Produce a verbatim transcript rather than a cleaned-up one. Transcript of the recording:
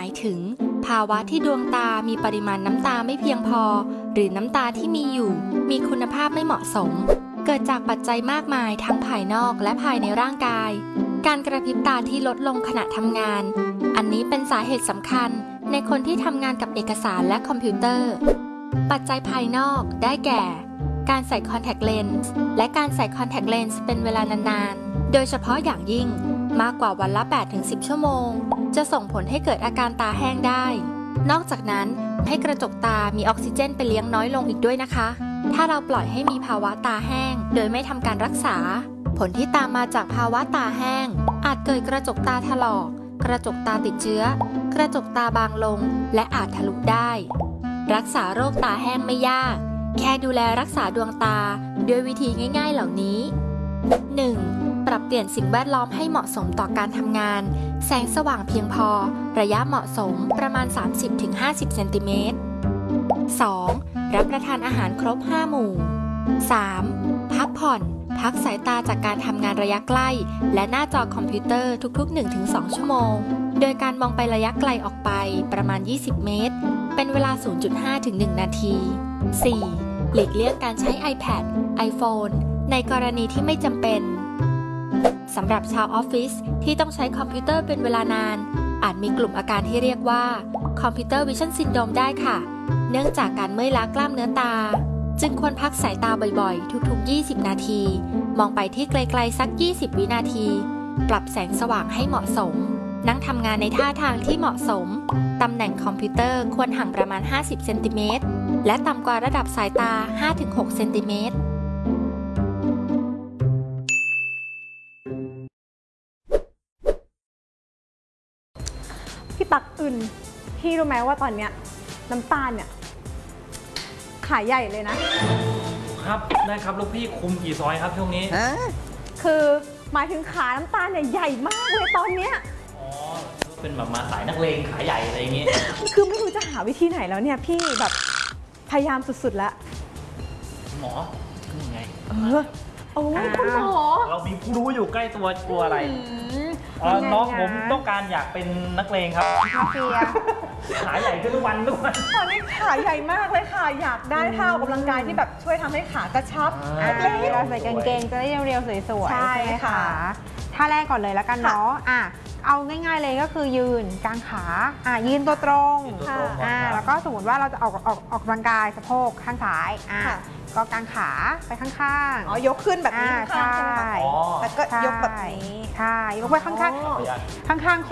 ายถึงภาวะที่ดวงตามีปริมาณน้ำตาไม่เพียงพอหรือน้ำตาที่มีอยู่มีคุณภาพไม่เหมาะสมเกิดจากปัจจัยมากมายทั้งภายนอกและภายในร่างกายการกระพริบตาที่ลดลงขณะทำงานอันนี้เป็นสาเหตุสำคัญในคนที่ทำงานกับเอกสารและคอมพิวเตอร์ปัจจัยภายนอกได้แก่การใส่คอนแทคเลนส์และการใส่คอนแทคเลนส์เป็นเวลานานๆโดยเฉพาะอย่างยิ่งมากกว่าวันละ แปดถึงสิบ ชั่วโมงจะส่งผลให้เกิดอาการตาแห้งได้นอกจากนั้นให้กระจกตามีออกซิเจนไปเลี้ยงน้อยลงอีกด้วยนะคะถ้าเราปล่อยให้มีภาวะตาแห้งโดยไม่ทำการรักษาผลที่ตามมาจากภาวะตาแห้งอาจเกิดกระจกตาถลอกกระจกตาติดเชื้อกระจกตาบางลงและอาจทะลุได้รักษาโรคตาแห้งไม่ยากแค่ดูแลรักษาดวงตาด้วยวิธีง่ายๆเหล่านี้ หนึ่ง. ปรับเปลี่ยนสิ่งแวดล้อมให้เหมาะสมต่อการทำงานแสงสว่างเพียงพอระยะเหมาะสมประมาณ สามสิบถึงห้าสิบ เซนติเมตร สอง. รับประทานอาหารครบห้าหมู่ สาม. พักผ่อนพักสายตาจากการทำงานระยะใกล้และหน้าจอคอมพิวเตอร์ทุกๆ หนึ่งถึงสอง ชั่วโมงโดยการมองไประยะไกลออกไปประมาณยี่สิบเมตรเป็นเวลา ศูนย์จุดห้าถึงหนึ่ง นาที สี่. หลีกเลี่ยงการใช้ iPad iPhone ในกรณีที่ไม่จำเป็นสำหรับชาวออฟฟิศที่ต้องใช้คอมพิวเตอร์เป็นเวลานานอาจมีกลุ่มอาการที่เรียกว่าคอมพิวเตอร์วิชั่นซินโดรมได้ค่ะเนื่องจากการเมื่อยล้ากล้ามเนื้อตาจึงควรพักสายตาบ่อยๆทุกๆยี่สิบนาทีมองไปที่ไกลๆสักยี่สิบวินาทีปรับแสงสว่างให้เหมาะสมนั่งทำงานในท่าทางที่เหมาะสมตำแหน่งคอมพิวเตอร์ควรห่างประมาณห้าสิบเซนติเมตรและต่ำกว่าระดับสายตา ห้าถึงหก เซนติเมตรพี่ตักอื่นพี่รู้ไหมว่าตอนเนี้ยน้ำตาลเนี่ยขายใหญ่เลยนะครับได้ครับลูกพี่คุมกี่ซอยครับช่วงนี้คือหมายถึงขาน้ำตาลเนี่ยใหญ่มากเลยตอนเนี้ยอ๋อเป็นแบบมาสายนักเลงขายใหญ่อะไรอย่างงี้คือไม่รู้จะหาวิธีไหนแล้วเนี่ยพี่แบบพยายามสุดๆแล้วหมอยังไงเออโอ้ยคุณหมอเรามีผู้รู้อยู่ใกล้ตัวกลัวอะไรน้องผมต้องการอยากเป็นนักเลงครับเฟียขาใหญ่ขึ้นทุกวันทุกวันตอนนี้ขาใหญ่มากเลยค่ะอยากได้ท่าออกกำลังกายที่แบบช่วยทำให้ขากระชับเวลาใส่กางเกงจะได้เรียวๆสวยๆใช่ไหมคะท่าแรกก่อนเลยแล้วกันเนาะอ่ะเอาง่ายๆเลยก็คือยืนกางขาอ่ะยืนตัวตรงอ่ะแล้วก็สมมติว่าเราจะออกออกออกกำลังกายสะโพกข้างซ้ายอ่ะก็กางขาไปข้างๆอ๋อยกขึ้นแบบนี้ใช่แล้วก็ยกแบบนี้ใช่ยกไปข้างๆข้างๆ